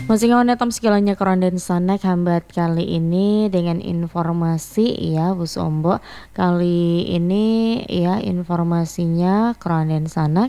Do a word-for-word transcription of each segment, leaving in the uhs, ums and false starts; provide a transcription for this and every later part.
Masih netom segalanya korondan sanak hambat kali ini dengan informasi ya Bu Sombo. Kali ini ya informasinya korondan sanak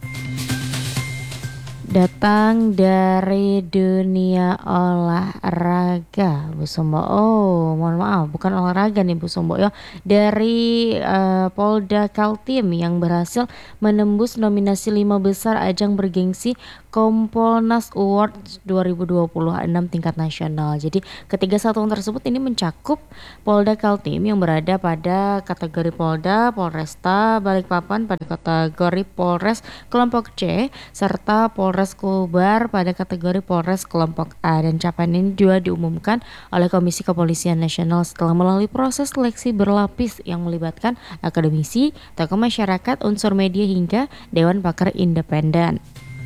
datang dari dunia olahraga Bu Sombo. Oh, mohon maaf bukan olahraga nih Bu Sombo ya. Dari, eee, Polda Kaltim yang berhasil menembus nominasi lima besar ajang bergengsi Kompolnas Awards dua ribu dua puluh enam tingkat nasional. Jadi ketiga satuan tersebut ini mencakup Polda Kaltim yang berada pada kategori Polda, Polresta Balikpapan pada kategori Polres kelompok C, serta Polres Kobar pada kategori Polres kelompok A, dan capaian ini juga diumumkan oleh Komisi Kepolisian Nasional setelah melalui proses seleksi berlapis yang melibatkan akademisi, tokoh masyarakat, unsur media hingga dewan pakar independen.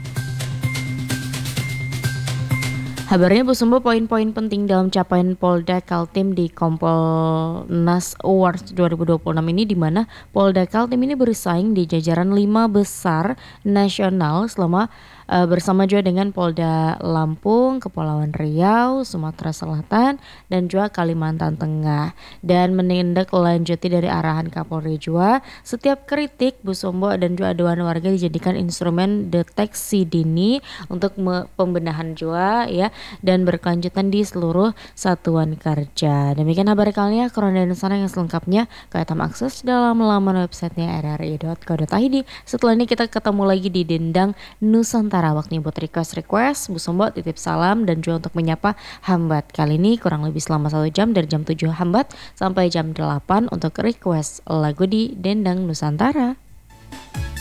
Kabarnya Bu Sumbo poin-poin penting dalam capaian Polda Kaltim di Kompolnas Awards dua ribu dua puluh enam ini di mana Polda Kaltim ini bersaing di jajaran lima besar nasional selama uh, bersama juga dengan Polda Lampung, Kepulauan Riau, Sumatera Selatan dan juga Kalimantan Tengah. Dan menindaklanjuti dari arahan Kapolri juga, setiap kritik Bu Sombo dan juga aduan warga dijadikan instrumen deteksi dini untuk me- pembenahan juga ya dan berkelanjutan di seluruh satuan kerja. Demikian kabar kalian korondan sana yang selengkapnya kalian akses dalam laman websitenya r r i dot co dot i d. Setelah ini kita ketemu lagi di Dendang Nusantara. Waktunya buat request-request Bu Sombo titip salam dan juga untuk menyapa hambat. Kali ini kurang lebih selama satu jam dari jam tujuh hambat sampai jam delapan untuk request lagu di Dendang Nusantara.